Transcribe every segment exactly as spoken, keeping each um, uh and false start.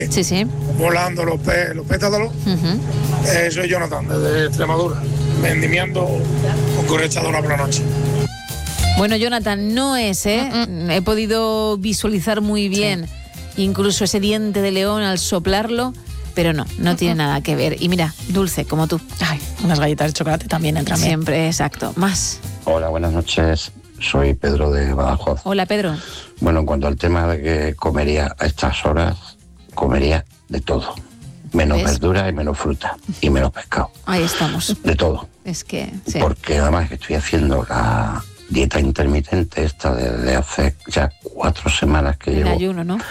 Sí, sí. Volando los, pe los pétalos. Uh-huh. eh, soy Jonathan, desde Extremadura, vendimiando con correchadora por la noche. Bueno, Jonathan, no es, ¿eh? Uh-uh. He podido visualizar muy bien, sí, incluso ese diente de león al soplarlo, pero no, no uh-uh. tiene nada que ver. Y mira, dulce, como tú. Ay, unas galletas de chocolate también entran bien. Siempre, exacto. Más. Hola, buenas noches. Soy Pedro de Badajoz. Hola, Pedro. Bueno, en cuanto al tema de que comería a estas horas, comería de todo. Menos ¿ves? Verdura y menos fruta y menos pescado. Ahí estamos. De todo. Es que, sí. Porque además que estoy haciendo la dieta intermitente esta desde hace ya cuatro semanas que llevo. En ayuno, ¿no?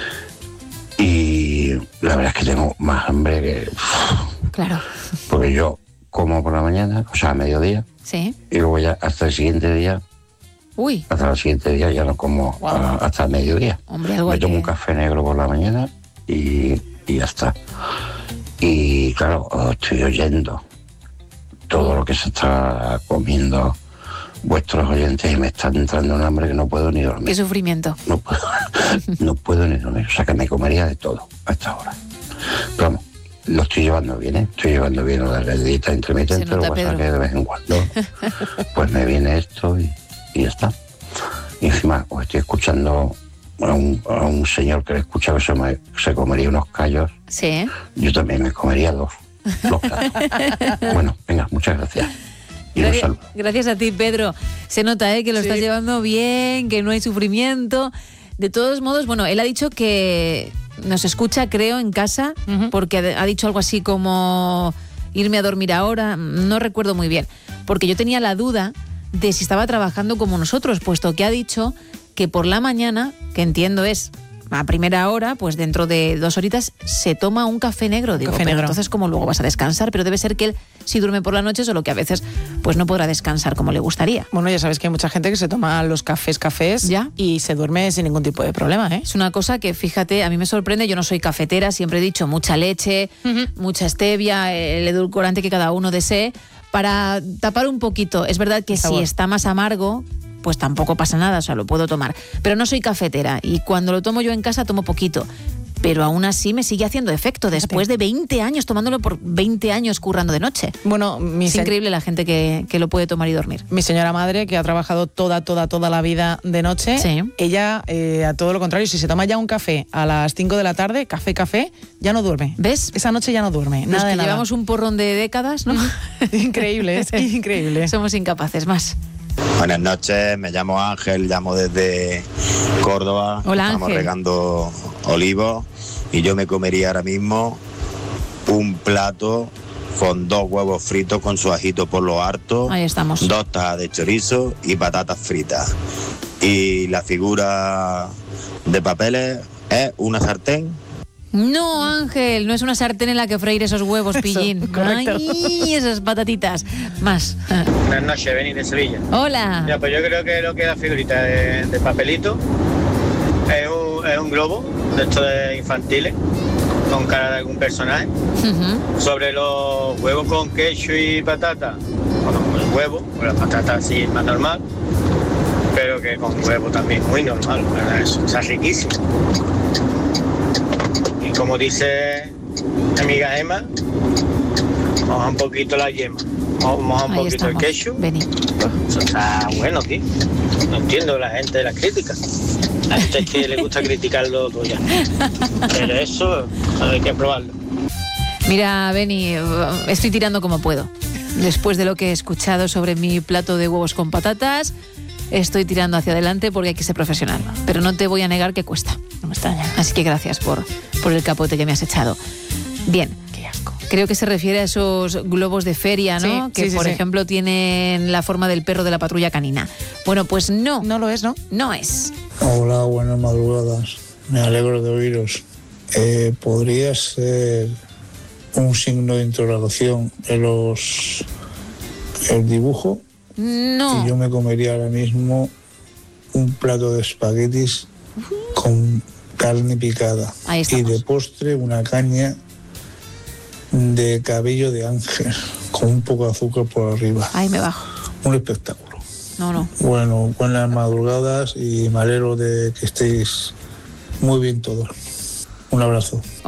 Y la verdad es que tengo más hambre que... Claro. Porque yo como por la mañana, o sea, a mediodía. Sí. Y luego ya hasta el siguiente día... Uy. Hasta el siguiente día ya no como wow. a, hasta el mediodía. Hombre, algo Me tomo que... un café negro por la mañana y, y ya está. Y claro, estoy oyendo todo lo que se está comiendo vuestros oyentes y me está entrando un hambre que no puedo ni dormir. Qué sufrimiento. No puedo, no puedo ni dormir. O sea que me comería de todo a esta hora. Pero vamos, lo estoy llevando bien, ¿eh? Estoy llevando bien lo de la dieta intermitente, lo que pasa que de vez en cuando pues me viene esto y... y ya está. Y encima os estoy escuchando a un, a un señor que le escucha que se, me, se comería unos callos. Sí. Yo también me comería dos. dos Bueno, venga, muchas gracias. Y gracias, gracias a ti, Pedro. Se nota, ¿eh? Que lo sí. estás llevando bien, que no hay sufrimiento. De todos modos, bueno, él ha dicho que nos escucha, creo, en casa, uh-huh. porque ha dicho algo así como irme a dormir ahora. No recuerdo muy bien. Porque yo tenía la duda de si estaba trabajando como nosotros, puesto que ha dicho que por la mañana, que entiendo es a primera hora, pues dentro de dos horitas se toma un café negro. Digo, café pero negro. Entonces, ¿cómo luego vas a descansar? Pero debe ser que él sí duerme por la noche, solo que a veces pues no podrá descansar como le gustaría. Bueno, ya sabes que hay mucha gente que se toma los cafés cafés ¿ya? Y se duerme sin ningún tipo de problema, ¿eh? Es una cosa que, fíjate, a mí me sorprende. Yo no soy cafetera, siempre he dicho mucha leche, uh-huh. mucha stevia, el edulcorante que cada uno desee, para tapar un poquito. Es verdad que si está más amargo, pues tampoco pasa nada, o sea, lo puedo tomar. Pero no soy cafetera y cuando lo tomo yo en casa tomo poquito. Pero aún así me sigue haciendo efecto después de veinte años, tomándolo por veinte años currando de noche. Bueno, mi es se... increíble la gente que, que lo puede tomar y dormir. Mi señora madre, que ha trabajado toda, toda, toda la vida de noche, sí. ella, eh, a todo lo contrario, si se toma ya un café a las cinco de la tarde, café, café, ya no duerme. ¿Ves? Esa noche ya no duerme. Los nada que de nada. Llevamos un porrón de décadas, ¿no? Increíble, es increíble. Somos incapaces, más. Buenas noches, me llamo Ángel, llamo desde Córdoba. Hola, Estamos Ángel. regando olivos y yo me comería ahora mismo un plato con dos huevos fritos con su ajito por lo harto. Ahí estamos. Dos tajas de chorizo y patatas fritas. Y la figura de papeles es una sartén. No, Ángel, no es una sartén en la que freír esos huevos, pillín. Eso, correcto. Ay, esas patatitas. Más. Buenas noches, Beni de Sevilla. Hola. Ya, pues yo creo que lo que es la figurita de, de papelito es un, es un globo de estos de infantiles con cara de algún personaje. Uh-huh. Sobre los huevos con queso y patata, bueno, con el huevo, con la patata así más normal, pero que con huevo también muy normal, ¿verdad? Eso está riquísimo. Y como dice mi amiga Emma, moja un poquito la yema, moja un Ahí poquito estamos. el queso. Vení. Eso está bueno, tío. No entiendo la gente de la crítica. A gente que le gusta criticarlo todo ya. Pero eso hay que probarlo. Mira, Beni, estoy tirando como puedo. Después de lo que he escuchado sobre mi plato de huevos con patatas, estoy tirando hacia adelante porque hay que ser profesional. Pero no te voy a negar que cuesta. No me extraña. Así que gracias por, por el capote que me has echado. Bien. Qué asco. Creo que se refiere a esos globos de feria, ¿no? Sí, que, sí, sí, por sí. ejemplo, tienen la forma del perro de la patrulla canina. Bueno, pues no. No lo es, ¿no? No es. Hola, buenas madrugadas. Me alegro de oíros. Eh, ¿Podría ser un signo de interrogación de los el dibujo? No. Y yo me comería ahora mismo un plato de espaguetis con carne picada. Ahí Y estamos. de postre una caña de cabello de ángel con un poco de azúcar por arriba. Ahí me bajo. Un espectáculo. No, no. Bueno, buenas madrugadas y me alegro de que estéis muy bien todos. Un abrazo.